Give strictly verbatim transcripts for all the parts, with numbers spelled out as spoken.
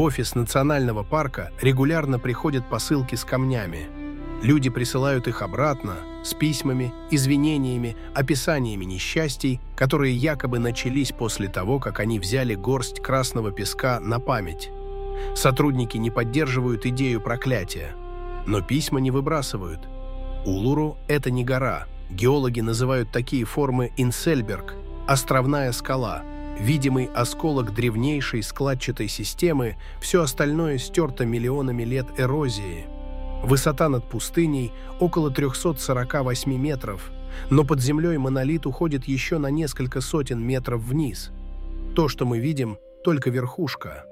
офис национального парка регулярно приходят посылки с камнями. Люди присылают их обратно с письмами, извинениями, описаниями несчастий, которые якобы начались после того, как они взяли горсть красного песка на память. Сотрудники не поддерживают идею проклятия, но письма не выбрасывают. Улуру – это не гора. Геологи называют такие формы Инсельберг – островная скала, видимый осколок древнейшей складчатой системы, все остальное стерто миллионами лет эрозии. Высота над пустыней около трёхсот сорока восьми метров, но под землей монолит уходит еще на несколько сотен метров вниз. То, что мы видим, только верхушка.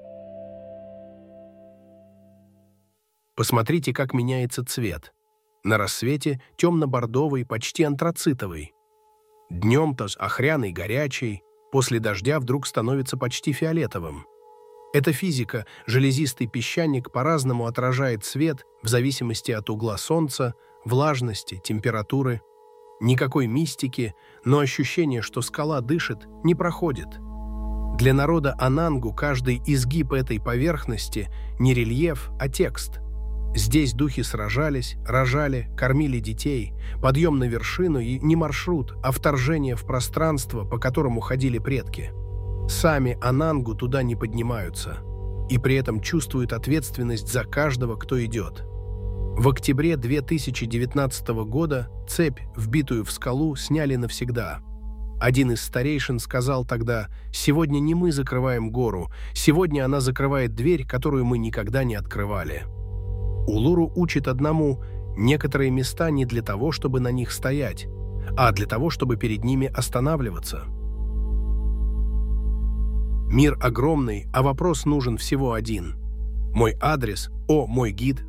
Посмотрите, как меняется цвет. На рассвете темно-бордовый, почти антрацитовый. Днем-то охряный, горячий, после дождя вдруг становится почти фиолетовым. Эта физика, железистый песчаник по-разному отражает свет в зависимости от угла солнца, влажности, температуры. Никакой мистики, но ощущение, что скала дышит, не проходит. Для народа Анангу каждый изгиб этой поверхности не рельеф, а текст. Здесь духи сражались, рожали, кормили детей, подъем на вершину и не маршрут, а вторжение в пространство, по которому ходили предки. Сами Анангу туда не поднимаются и при этом чувствуют ответственность за каждого, кто идет. В октябре две тысячи девятнадцатого года цепь, вбитую в скалу, сняли навсегда. Один из старейшин сказал тогда: «Сегодня не мы закрываем гору, сегодня она закрывает дверь, которую мы никогда не открывали». Улуру учит одному: некоторые места не для того, чтобы на них стоять, а для того, чтобы перед ними останавливаться. Мир огромный, а вопрос нужен всего один. Мой адрес, о, мой гид,